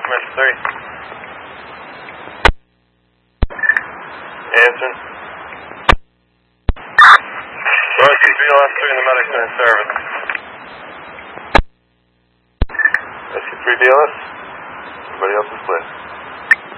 Dimension 3. Answering. Roger, BLS 3 and the medics are in service. SC3 BLS. Everybody else is clear.